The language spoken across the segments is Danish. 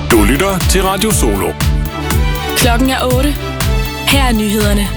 Du lytter til Radio Solo. Klokken er 8. Her er nyhederne.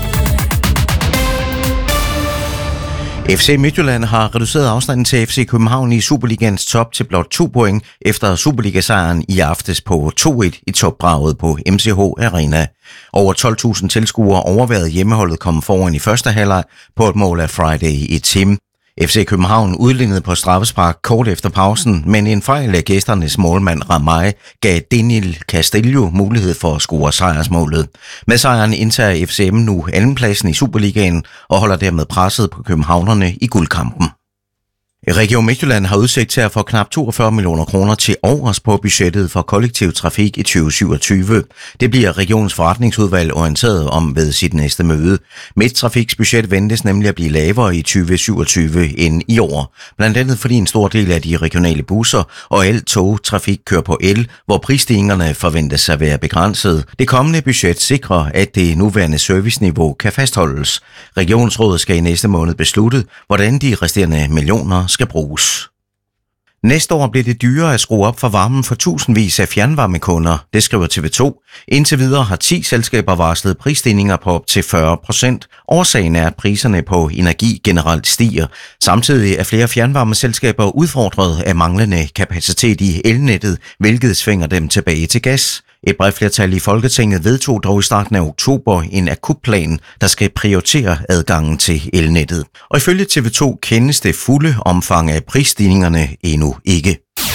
FC Midtjylland har reduceret afstanden til FC København i Superligaens top til blot 2 point efter Superliga-sejren i aftes på 2-1 i topbraget på MCH Arena. Over 12.000 tilskuere overværede hjemmeholdet kom foran i første halvleg på et mål af Friday i Tim. FC København udlignede på straffespark kort efter pausen, men en fejl af gæsternes målmand Ramay gav Daniel Castillo mulighed for at score sejrsmålet. Med sejren indtager FCM nu andenpladsen i Superligaen og holder dermed presset på københavnerne i guldkampen. Region Midtjylland har udsigt til at få knap 42 millioner kroner til overs på budgettet for kollektiv trafik i 2027. Det bliver regionens forretningsudvalg orienteret om ved sit næste møde. Midttrafiks budget ventes nemlig at blive lavere i 2027 end i år. Blandt andet fordi en stor del af de regionale busser og al togtrafik kører på el, hvor prisstigningerne forventes at være begrænset. Det kommende budget sikrer, at det nuværende serviceniveau kan fastholdes. Regionsrådet skal i næste måned beslutte, hvordan de resterende millioner skal bruges. Næste år bliver det dyrere at skrue op for varmen for tusindvis af fjernvarmekunder, det skriver TV2. Indtil videre har 10 selskaber varslet prisstigninger på op til 40%. Årsagen er, at priserne på energi generelt stiger. Samtidig er flere fjernvarmeselskaber udfordret af manglende kapacitet i elnettet, hvilket svinger dem tilbage til gas. Et bredt flertal i Folketinget vedtog dog i starten af oktober en akutplan, der skal prioritere adgangen til elnettet. Og ifølge TV2 kendes det fulde omfang af prisstigningerne endnu ikke.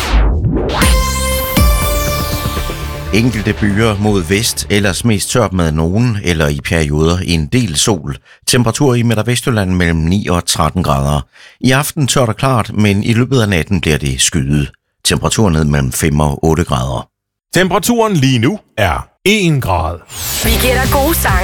Enkelte byer mod vest, ellers mest tørt med nogen eller i perioder en del sol. Temperatur i Midt- og Vestjylland mellem 9 og 13 grader. I aften tørt og klart, men i løbet af natten bliver det skyet. Temperaturen ned mellem 5 og 8 grader. Temperaturen lige nu er 1 grad. Vi giver dig gode sange